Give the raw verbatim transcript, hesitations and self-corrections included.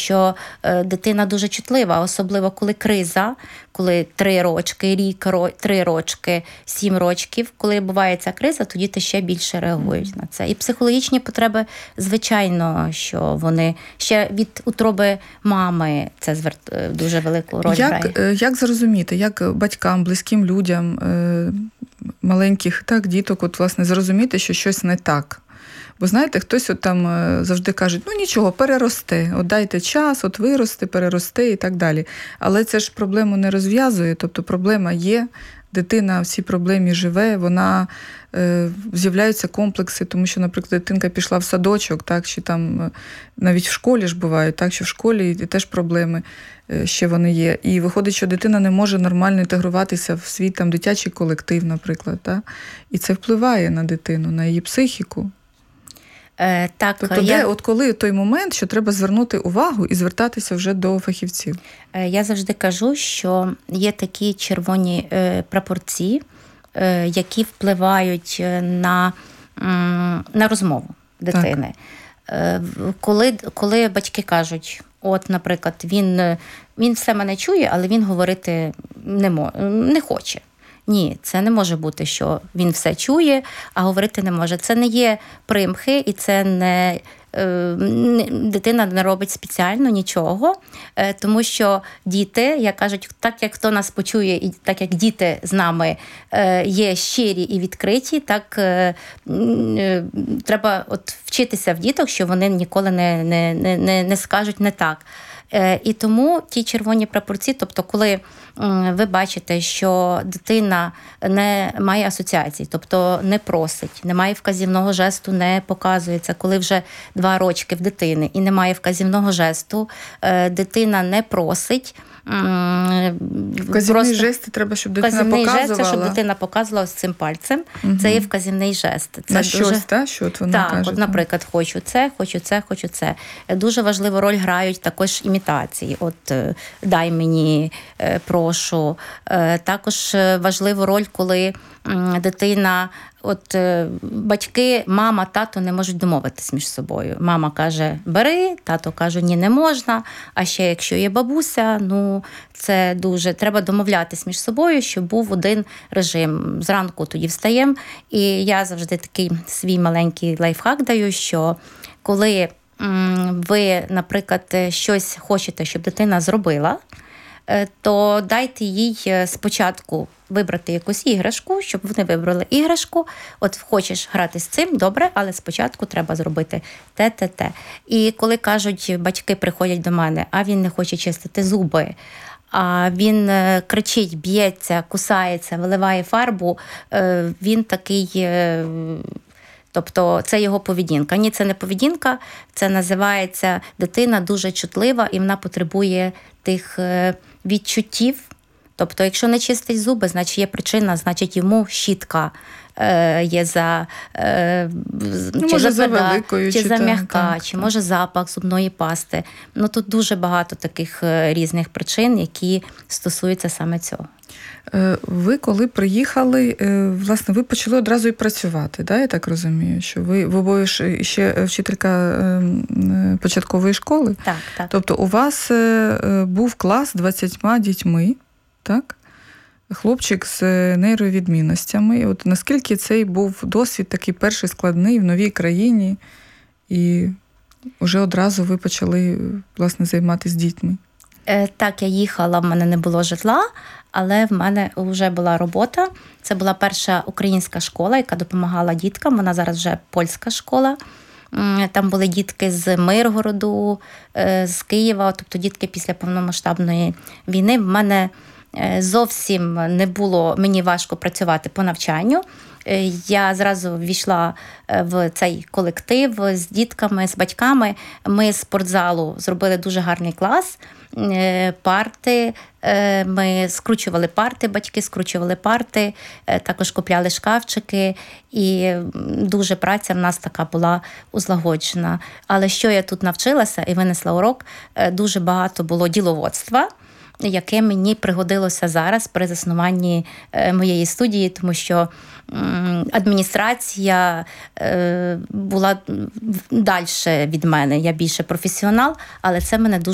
що дитина дуже чутлива, особливо коли криза, коли три рочки, рік, три рочки, сім рочків, коли буває ця криза, то діти ще більше реагують на це. І психологічні потреби, звичайно, що вони ще від утроби мами це звер- дуже велику роль як, грає. Як зрозуміти, як батькам, близьким людям, маленьких так, діток, от, власне, зрозуміти, що щось не так? Бо, знаєте, хтось от там завжди каже, ну нічого, переросте, от дайте час, от виросте, переросте і так далі. Але це ж проблему не розв'язує, тобто проблема є, дитина в цій проблемі живе, вона, е, з'являються комплекси, тому що, наприклад, дитинка пішла в садочок, так, чи там навіть в школі ж бувають, так, що в школі і теж проблеми е, ще вони є. І виходить, що дитина не може нормально інтегруватися в свій там дитячий колектив, наприклад, так, і це впливає на дитину, на її психіку. Е, так, тобто, я... де, от коли той момент, що треба звернути увагу і звертатися вже до фахівців? Е, я завжди кажу, що є такі червоні е, прапорці, е, які впливають на, м, на розмову дитини. Е, коли, коли батьки кажуть, от, наприклад, він, він все мене чує, але він говорити не, мо, не хоче. Ні, це не може бути, що він все чує, а говорити не може. Це не є примхи, і це не, е, не дитина не робить спеціально нічого, е, тому що діти, як кажуть, так як хто нас почує, і так як діти з нами е, є щирі і відкриті, так е, е, треба от вчитися в діток, що вони ніколи не, не, не, не скажуть не так. І тому ті червоні прапорці, тобто коли ви бачите, що дитина не має асоціацій, тобто не просить, не має вказівного жесту, не показується, коли вже два рочки в дитини і немає вказівного жесту, дитина не просить. Вказівний жест треба, щоб дитина вказівний показувала. Жест, щоб дитина показувала з цим пальцем. Угу. Це є вказівний жест. Це на дуже... щось, та? Що от вона так, каже? От, наприклад, хочу це, хочу це, хочу це. Дуже важливу роль грають також імітації. От дай мені, прошу. Також важливу роль, коли дитина, от батьки, мама, тато не можуть домовитись між собою. Мама каже, бери, тато каже, ні, не можна. А ще якщо є бабуся, ну це дуже, треба домовлятись між собою, щоб був один режим. Зранку тоді встаємо. І я завжди такий свій маленький лайфхак даю, що коли ви, наприклад, щось хочете, щоб дитина зробила, то дайте їй спочатку вибрати якусь іграшку, щоб вони вибрали іграшку. От хочеш грати з цим, добре, але спочатку треба зробити те, те, те. І коли кажуть, батьки приходять до мене, а він не хоче чистити зуби, а він кричить, б'ється, кусається, виливає фарбу, він такий... Тобто це його поведінка. Ні, це не поведінка, це називається дитина дуже чутлива і вона потребує тих відчуттів. Тобто, якщо не чистить зуби, значить є причина, значить йому щітка е, є за, е, ну, чи може, за тверда, великою, чи, чи за та, м'яка, так, чи так. може запах зубної пасти. Ну тут дуже багато таких різних причин, які стосуються саме цього. Ви, коли приїхали, власне, ви почали одразу і працювати, да, я так розумію, що ви, ви обоє ще вчителька початкової школи? Так, так. Тобто у вас був клас з двадцятьма дітьми, так? Хлопчик з нейровідмінностями. От наскільки цей був досвід такий перший складний в новій країні, і вже одразу ви почали, власне, займатися дітьми? Так, я їхала, в мене не було житла, але в мене вже була робота. Це була перша українська школа, яка допомагала діткам. Вона зараз вже польська школа. Там були дітки з Миргороду, з Києва, тобто дітки після повномасштабної війни. В мене зовсім не було, мені важко працювати по навчанню. Я зразу ввійшла в цей колектив з дітками, з батьками. Ми з спортзалу зробили дуже гарний клас, парти, ми скручували парти, батьки скручували парти, також купляли шкафчики, і дуже праця в нас така була узлагоджена. Але що я тут навчилася і винесла урок, дуже багато було діловодства, яке мені пригодилося зараз при заснуванні моєї студії, тому що адміністрація була далі від мене, я більше професіонал, але це мене дуже